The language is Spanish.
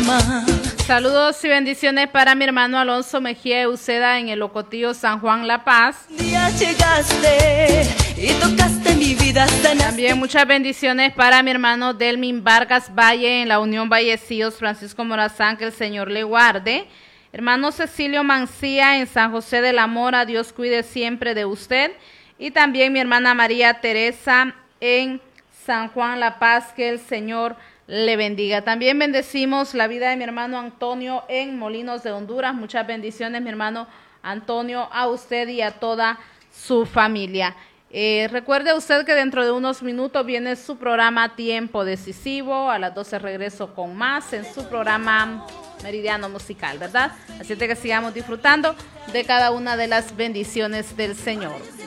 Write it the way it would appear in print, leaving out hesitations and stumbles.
alma. Saludos y bendiciones para mi hermano Alonso Mejía Uceda en el Ocotillo, San Juan, La Paz. Ya llegaste y tocaste mi vida. También muchas bendiciones para mi hermano Delmin Vargas Valle en la Unión Vallecillos, Francisco Morazán, que el Señor le guarde. Hermano Cecilio Mancía en San José de la Mora, Dios cuide siempre de usted. Y también mi hermana María Teresa en San Juan, La Paz, que el Señor le bendiga. También bendecimos la vida de mi hermano Antonio en Molinos de Honduras. Muchas bendiciones, mi hermano Antonio, a usted y a toda su familia. Recuerde usted que dentro de unos minutos viene su programa Tiempo Decisivo. A las 12 regreso con más en su programa Meridiano Musical, ¿verdad? Así que sigamos disfrutando de cada una de las bendiciones del Señor.